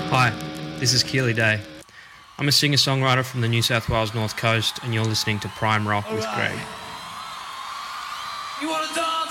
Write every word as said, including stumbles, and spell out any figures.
Hi, this is Keely Day. I'm a singer-songwriter from the New South Wales North Coast, and you're listening to Prime Rock with Greg. You wanna dance?